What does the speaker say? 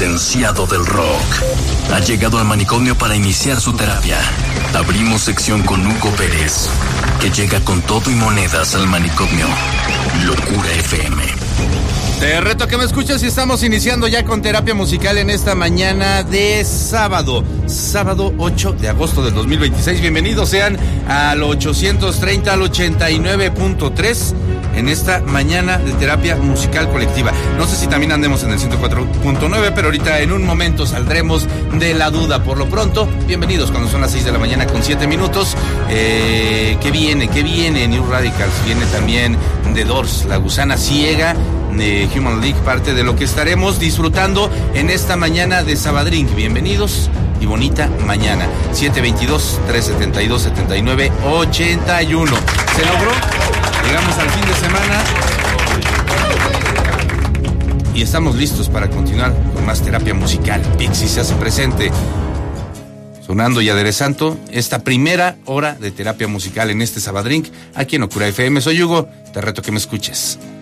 licenciado del rock. Ha llegado al manicomio para iniciar su terapia. Abrimos sección con Hugo Pérez, que llega con todo y monedas al manicomio. Locura FM. Te reto que me escuches y estamos iniciando ya con terapia musical en esta mañana de sábado 8 de agosto del 2026. Bienvenidos sean al 830 al 89.3 en esta mañana de terapia musical colectiva. No sé si también andemos en el 104.9, pero ahorita en un momento saldremos de la duda. Por lo pronto, bienvenidos cuando son las 6 de la mañana con 7 minutos. ¿Qué viene? New Radicals, viene también The Doors, La Gusana Ciega, de Human League, parte de lo que estaremos disfrutando en esta mañana de Sabadrink. Bienvenidos y bonita mañana. 722-372-7981. ¿Se logró? Llegamos al fin de semana y estamos listos para continuar con más terapia musical. Pixie se hace presente, sonando y aderezando esta primera hora de terapia musical en este Sabadrink, aquí en Locura FM. Soy Hugo, te reto que me escuches.